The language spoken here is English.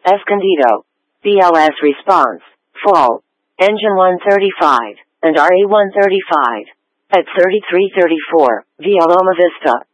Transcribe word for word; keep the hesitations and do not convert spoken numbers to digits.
Escondido. B L S response, full. Engine one thirty-five, and R A one thirty-five. At thirty-three thirty-four, via Loma Vista.